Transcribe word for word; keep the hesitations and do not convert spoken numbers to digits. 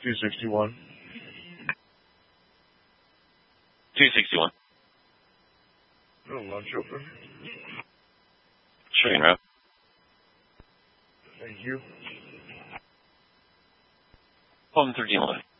two sixty-one. two sixty-one. No lunch open. Sure, en route. Thank you. Home thirteen eleven.